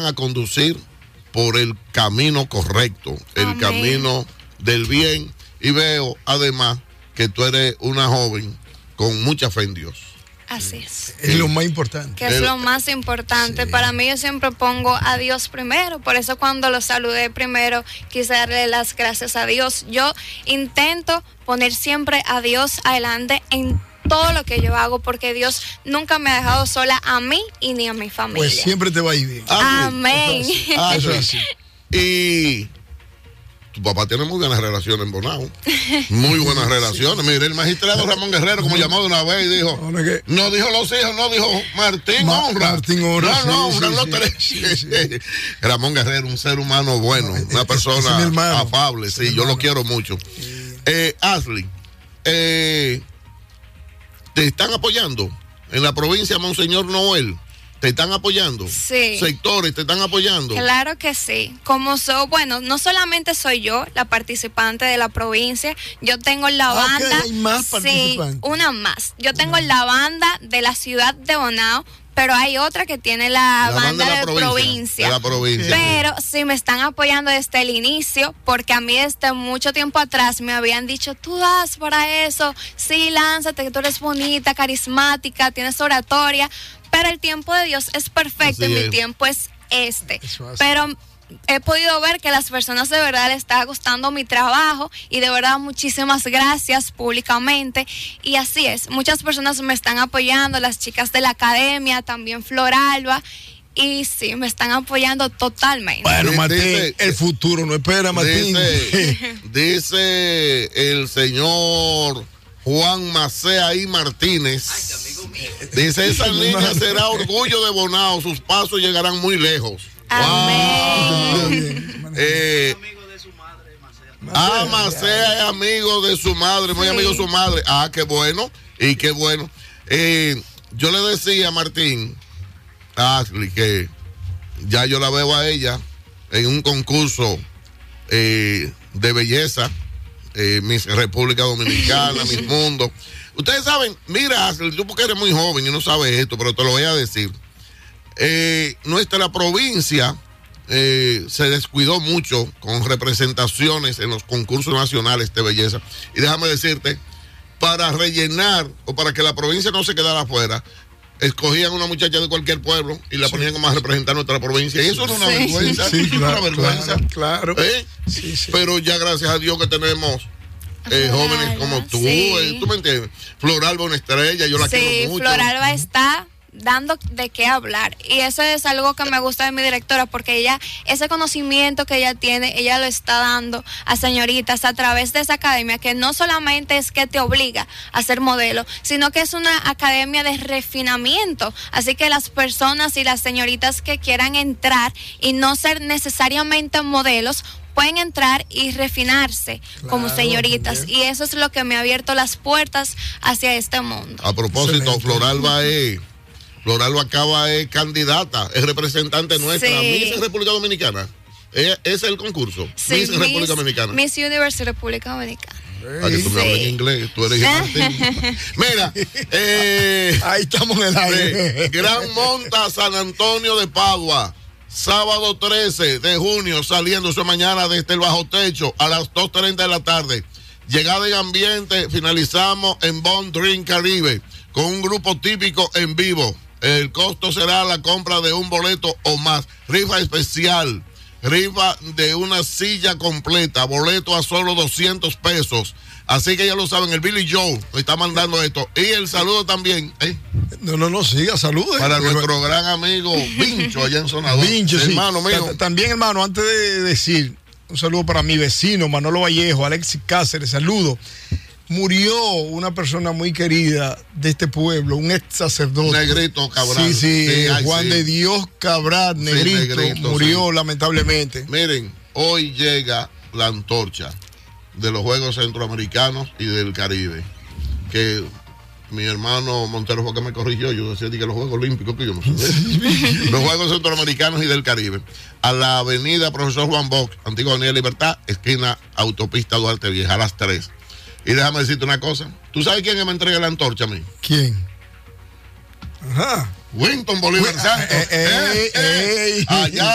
a conducir por el camino correcto, el Amén. camino del bien. Y veo además que tú eres una joven con mucha fe en Dios. Así es. Es lo más importante. Que es lo más importante. Sí. Para mí, yo siempre pongo a Dios primero. Por eso cuando lo saludé primero, quise darle las gracias a Dios. Yo intento poner siempre a Dios adelante en todo lo que yo hago, porque Dios nunca me ha dejado sola a mí y ni a mi familia. Pues siempre te va a ir bien. Amén. Eso es así. Y tu papá tiene muy buenas relaciones en Bonao. Muy buenas relaciones. Mire, el magistrado Ramón Guerrero, como llamó de una vez y dijo, no dijo los hijos, no dijo Martín honra. Martín honra. No, sí, honran sí, los sí. tres. Sí, sí. Ramón Guerrero, un ser humano bueno, una ese es persona mi hermano. afable. Ese Sí, es mi yo lo hermano. quiero mucho. Ashley, te están apoyando en la provincia de Monseñor Noel. ¿Te están apoyando? Sí. ¿Sectores te están apoyando? Claro que sí. Bueno, no solamente soy yo la participante de la provincia, yo tengo la banda. hay más sí, participantes. una más. Yo tengo la banda de la ciudad de Bonao, pero hay otra que tiene la banda de provincia. De la provincia. Pero sí me están apoyando desde el inicio, porque a mí desde mucho tiempo atrás me habían dicho, tú das para eso, sí, lánzate, que tú eres bonita, carismática, tienes oratoria, pero el tiempo de Dios es perfecto Así y es. mi tiempo es este. Eso hace. Pero he podido ver que a las personas de verdad les está gustando mi trabajo y de verdad muchísimas gracias públicamente. Y así es, muchas personas me están apoyando, las chicas de la academia, también Floralba, y sí, me están apoyando totalmente. Bueno, Sí, Martín, dice- el futuro no espera, Martín. Dice el señor Juan Macea y Martínez. Dice, esa niña será orgullo de Bonao, sus pasos llegarán muy lejos. Amén. Macea es amigo de su madre, muy Sí. amigo de su madre. Qué bueno, y qué bueno. Yo le decía a Martín, Ashley, que ya yo la veo a ella en un concurso de belleza, Miss República Dominicana, Miss Mundo. Ustedes saben, mira, Ashley, tú porque eres muy joven y no sabes esto, pero te lo voy a decir. Nuestra provincia se descuidó mucho con representaciones en los concursos nacionales de belleza. Y déjame decirte, para rellenar o para que la provincia no se quedara afuera, escogían una muchacha de cualquier pueblo y la ponían como a representar nuestra provincia. Y eso era una Sí. vergüenza. Sí, eso era claro, una vergüenza. claro. ¿Eh? Sí, sí. Pero ya gracias a Dios que tenemos jóvenes como tú. Sí. ¿Tú me entiendes? Floralba, una estrella, yo la Sí, quiero mucho. Floralba está dando de qué hablar, y eso es algo que me gusta de mi directora, porque ella, ese conocimiento que ella tiene, ella lo está dando a señoritas a través de esa academia, que no solamente es que te obliga a ser modelo, sino que es una academia de refinamiento. Así que las personas y las señoritas que quieran entrar y no ser necesariamente modelos, pueden entrar y refinarse como Claro, señoritas, también. y eso es lo que me ha abierto las puertas hacia este mundo. A propósito, Excelente. Floralba acaba es candidata, es representante nuestra, Sí. Miss República Dominicana. Ese es el concurso. Sí, Miss República Dominicana. Miss Universe República Dominicana. Para que tú me hables en Sí. inglés, tú eres Martín. Mira, Ahí estamos en el aire. Gran Monta, San Antonio de Padua. Sábado 13 de junio, saliendo esa mañana desde el Bajo Techo a las 2:30 de la tarde. Llegada en ambiente, finalizamos en Bond Drink Caribe con un grupo típico en vivo. El costo será la compra de un boleto o más. Rifa especial, rifa de una silla completa, boleto a solo 200 pesos. Así que ya lo saben, el Billy Joe me está mandando esto. Y el saludo también, No, siga, saludos. para nuestro gran amigo Vincho allá en Sonador. Vincho, sí. Hermano mío. También, hermano, antes de decir, un saludo para mi vecino, Manolo Vallejo, Alexis Cáceres, saludo. Murió una persona muy querida de este pueblo, un ex sacerdote. Negrito Cabral. Sí, ay, Juan sí. de Dios Cabral, Negrito, Negrito, murió sí. lamentablemente. Miren, hoy llega la antorcha de los Juegos Centroamericanos y del Caribe. Que mi hermano Montero fue que me corrigió. Yo decía que los Juegos Olímpicos, que yo no sé. Los Juegos Centroamericanos y del Caribe. A la avenida Profesor Juan Bosch, Antigua Avenida Libertad, esquina Autopista Duarte Vieja, a las 3. Y déjame decirte una cosa. ¿Tú sabes quién me entrega la antorcha a mí? ¿Quién? Ajá. Winton Bolívar Santos. Ey. Allá